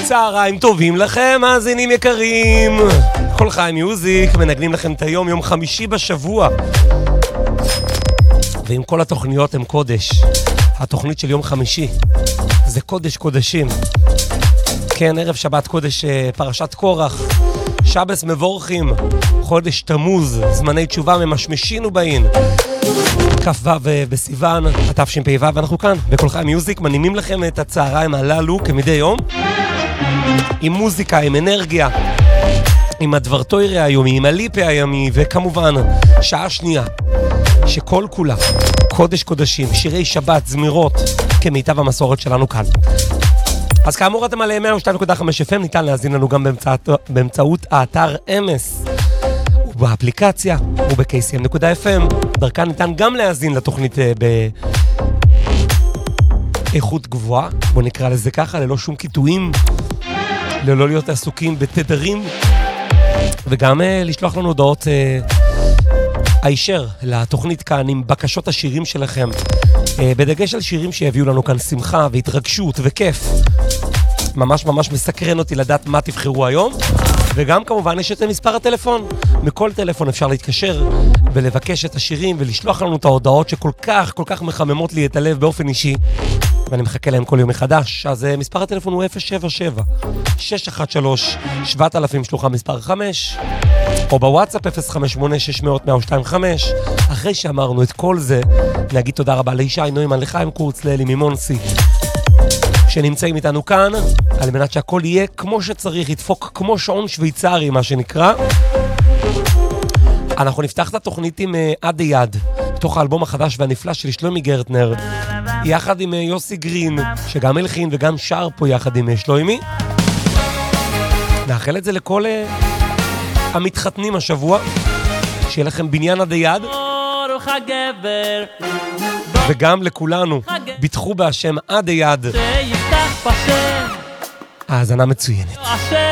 צהריים טובים לכם, מאזינים יקרים. כל חיים מיוזיק, מנגנים לכם את היום, יום חמישי בשבוע. ועם כל התוכניות הם קודש. התוכנית של יום חמישי זה קודש קודשים. כן, ערב שבת קודש פרשת קורח. שבס מבורכים, חודש תמוז, זמני תשובה ממשמשים ובאים. כ"ו בסיוון, התשפ"ו, ואנחנו כאן בכל חיים מיוזיק מנימים לכם את הצהריים הללו כמדי יום עם מוזיקה, עם אנרגיה, עם הדברתוירי היומי, עם הליפי היומי, וכמובן שעה שנייה שכל כולה קודש קודשים, שירי שבת, זמירות, כמיטב המסורת שלנו כאן. אז כאמור אתם על 102.5 FM, ניתן להזין לנו גם באמצעות האתר אמס ובאפליקציה וב-kcm.fm. דרכן ניתן גם להזין לתוכנית באיכות גבוהה, בוא נקרא לזה ככה, ללא שום קיטויים, ללא להיות עסוקים בתדרים, וגם לשלוח לנו הודעות הישר לתוכנית כאן עם בקשות השירים שלכם, בדגש על שירים שיביאו לנו כאן שמחה והתרגשות וכיף. ממש ממש מסקרן אותי לדעת מה תבחרו היום. וגם כמובן יש את מספר הטלפון. מכל טלפון אפשר להתקשר ולבקש את השירים ולשלוח לנו את ההודעות שכל כך כל כך מחממות לי את הלב באופן אישי, ואני מחכה להם כל יום מחדש. אז מספר הטלפון הוא 077-613-7000 שלוחה מספר 5, או בוואטסאפ 058-600-125. אחרי שאמרנו את כל זה, נגיד תודה רבה לישי נוימן, לחיים קורץ, לאלי ממונסי, שנמצאים איתנו כאן, על מנת שהכל יהיה כמו שצריך, ידפוק כמו שעון שוויצרי, מה שנקרא. אנחנו נפתח את התוכנית עם עד יד, בתוך האלבום החדש והנפלא של שלומי גרטנר, יחד עם יוסי גרין, שגם הלחין וגם שר פה יחד עם שלומי. נאחל את זה לכל המתחתנים השבוע, שיהיה לכם בניין עד יד. וגם לכולנו, ביטחו בהשם עד יד. האזנה מצוינת.